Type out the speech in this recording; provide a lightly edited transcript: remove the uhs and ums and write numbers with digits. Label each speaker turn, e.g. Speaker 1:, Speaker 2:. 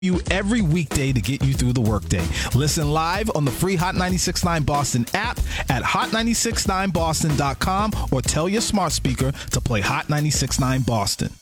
Speaker 1: you every weekday to get you through the workday. Listen live on the free Hot 96.9 Boston app at hot969boston.com or tell your smart speaker to play Hot 96.9 Boston.